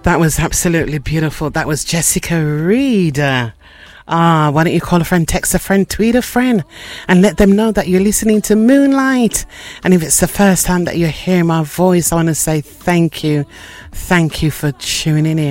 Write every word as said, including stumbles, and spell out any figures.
That was absolutely beautiful. That was Jessica Reed. Ah, why don't you call a friend, text a friend, tweet a friend, and let them know that you're listening to Moonlight. And if it's the first time that you're hearing my voice, I want to say thank you. Thank you for tuning in.